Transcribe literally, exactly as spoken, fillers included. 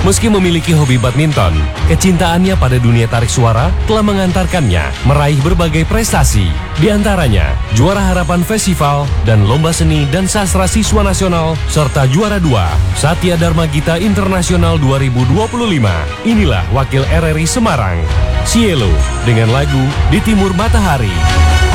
Meski memiliki hobi badminton, kecintaannya pada dunia tarik suara telah mengantarkannya meraih berbagai prestasi. Di antaranya, juara Harapan Festival dan Lomba Seni dan Sastra Siswa Nasional, serta juara dua Satya Dharma Gita Internasional dua ribu dua puluh lima. Inilah wakil R R I Semarang, Cielo, dengan lagu Di Timur Matahari.